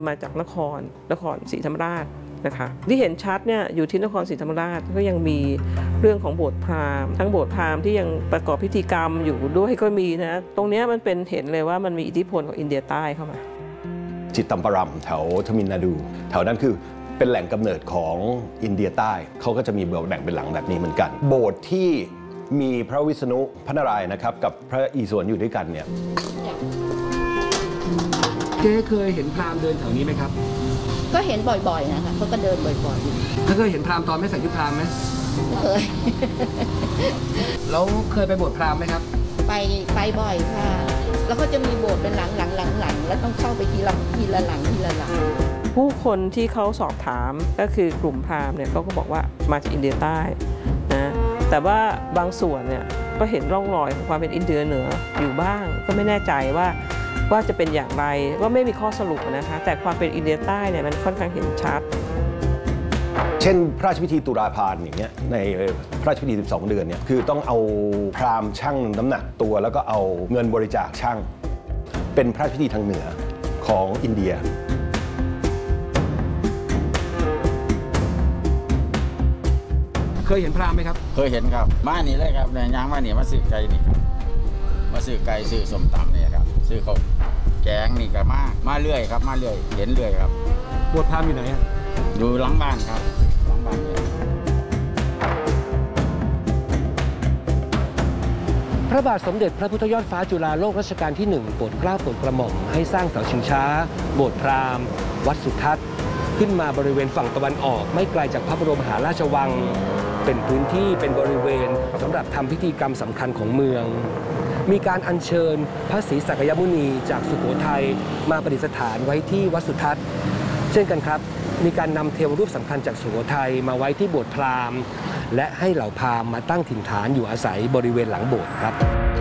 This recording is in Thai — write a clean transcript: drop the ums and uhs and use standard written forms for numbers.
มาจากนครศรีธรรมราชนะคะที่เห็นชัดเนี่ยอยู่ที่นครศรีธรรมราชก็ยังมีเรื่องของโบสถ์พราหมณ์ทั้งโบสถ์พราหมณ์ที่ยังประกอบพิธีกรรมอยู่ด้วยก็มีนะตรงนี้มันเป็นเห็นเลยว่ามันมีอิทธิพลของอินเดียใต้เข้ามาจิตตัมปรัมแถวทมิลนาดูแถวนั้นคือเป็นแหล่งกำเนิดของอินเดียใต้เขาก็จะมีแบ่งเป็นหลังแบบนี้เหมือนกันโบสถ์ที่มีพระวิษณุพระนารายณ์นะครับกับพระอิศวรอยู่ด้วยกันเนี่ยเจ๊เคยเห็นพราหมณ์เดินแถวนี้ไหมครับก็เห็นบ่อยๆนะคะเขาก็เดินบ่อยๆเคยเห็นพราหมณ์ตอนไม่ใส่ชุดพราหมณ์ไหมเคยแล้วเคยไปโบสถ์พราหมณ์ไหมครับไปบ่อยค่ะแล้วก็จะมีโบสถ์เป็นหลังแล้วต้องเข้าไปทีละหลังผู้คนที่เขาสอบถามก็คือกลุ่มพราหมณ์เนี่ยเขาก็บอกว่ามาจากอินเดียใต้นะแต่ว่าบางส่วนเนี่ยก็เห็นร่องรอยของความเป็นอินเดียเหนืออยู่บ้างก็ไม่แน่ใจว่าจะเป็นอย่างไรว่าไม่มีข้อสรุปนะคะแต่ความเป็นอินเดียใต้เนี่ยมันค่อนข้างเห็นชัดเช่นพระราชพิธีตุลาภารอย่างเงี้ยในพระราชพิธี12 เดือนเนี่ยคือต้องเอาพราหมณ์ชั่งน้ำหนักตัวแล้วก็เอาเงินบริจาคชั่งเป็นพระราชพิธีทางเหนือของอินเดียเคยเห็นพราหมณ์ไหมครับเคยเห็นครับมานี่เลยครับเนี่ยย่างมานี่มาซื้อไก่นี่ครับมาซื้อไก่ซื้อส้มตำเนี่ยครับซื้อข้าวแกงนี่ก็มาเรื่อยครับมาเรื่อยเห็นเรื่อยครับโบสถ์พราหมณ์อยู่ไหนอยู่หลังบ้านครับหลังบ้านเนี่ยพระบาทสมเด็จพระพุทธยอดฟ้าจุฬาโลกรัชกาลที่1โปรดเกล้าโปรดกระหม่อมให้สร้างเสาชิงช้าโบสถ์พราหมณ์วัดสุทัศน์ขึ้นมาบริเวณฝั่งตะวันออกไม่ไกลจากพระบรมมหาราชวังเป็นพื้นที่เป็นบริเวณสำหรับทำพิธีกรรมสำคัญของเมืองมีการอัญเชิญพระศรีสักยมุนีจากสุโขทัยมาประดิษฐานไว้ที่วัดสุทัศน์เช่นกันครับมีการนำเทวรูปสำคัญจากสุโขทัยมาไว้ที่โบสถ์พราหมณ์และให้เหล่าพราหมณ์มาตั้งถิ่นฐานอยู่อาศัยบริเวณหลังโบสถ์ครับ